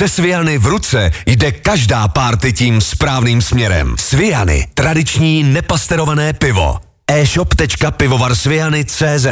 Se Sviany v ruce jde každá párty tím správným směrem. Sviany, tradiční nepasterované pivo. e-shop.pivovarsviany.cz.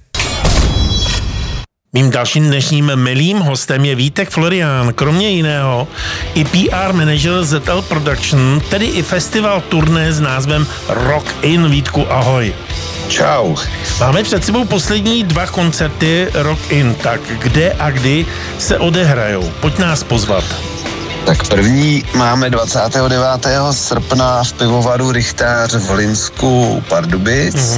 Mým dalším dnešním milým hostem je Vítek Florián, kromě jiného i PR manažer ZL Production, tedy i festival turné s názvem Rock In. Vítku, ahoj. Čau. Máme před sebou poslední 2 koncerty Rock In, tak kde a kdy se odehrajou? Pojď nás pozvat. Tak první máme 29. srpna v pivovaru Richtář v Hlinsku u Pardubic.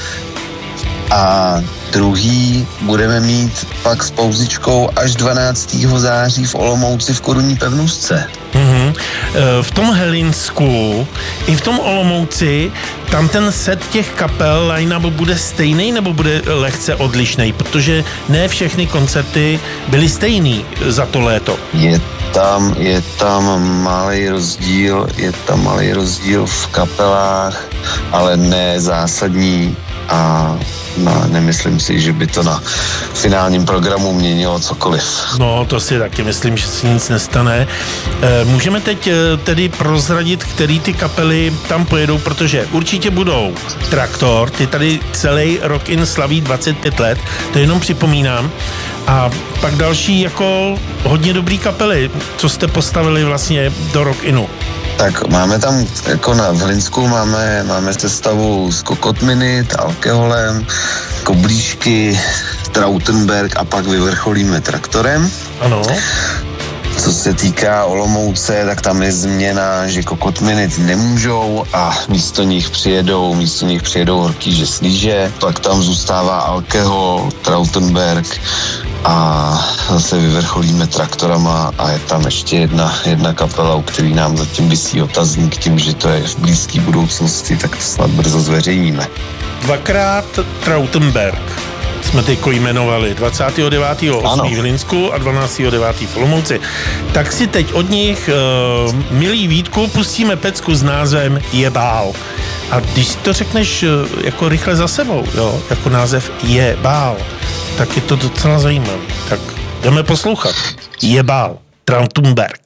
A druhý budeme mít pak s pauzičkou až 12. září v Olomouci v Korunní pevnostce. V tom Hlinsku i v tom Olomouci tam ten set těch kapel line-up bude stejný nebo bude lehce odlišný? Protože ne všechny koncerty byly stejný za to léto. Je tam malý rozdíl v kapelách, ale ne zásadní a nemyslím si, že by to na finálním programu měnilo cokoliv. No, to si taky myslím, že si nic nestane. Můžeme teď tedy prozradit, který ty kapely tam pojedou, protože určitě budou Traktor, ty tady celý Rock In slaví 25 let, to jenom připomínám. A pak další jako hodně dobrý kapely, co jste postavili vlastně do Rock Inu. Tak máme tam, jako v Hlinsku máme sestavu z Kokot Minute, Alkoholem, Koblížky, Trautenberg a pak vyvrcholíme Traktorem. Ano. Co se týká Olomouce, tak tam je změna, že Kokot Minute nemůžou a místo nich přijedou Horký žeslíže, pak tam zůstává Alkohol, Trautenberg a zase vyvrcholíme Traktorama a je tam ještě jedna kapela, u který nám zatím visí otazník tím, že to je v blízké budoucnosti, tak to snad brzo zveřejníme. 2krát Trautenberg jsme teďko jmenovali, 29.8. v Hlinsku a 12.9. v Olomouci. Tak si teď od nich, milý Vítku, pustíme pecku s názvem Je bál. A když si to řekneš jako rychle za sebou, jo, jako název Je bál, tak je to docela zajímavý. Tak jdeme poslouchat. Je bál, Trautenberg.